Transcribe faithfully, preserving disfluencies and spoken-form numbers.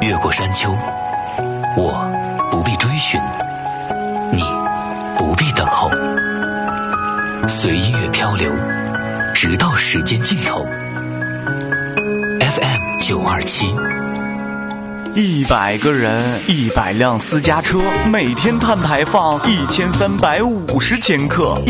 越过山丘，我不必追寻，你不必等候，随音乐漂流，直到时间尽头。F M 九二七， 一百个人，一百辆私家车，每天碳排放一千三百五十千克。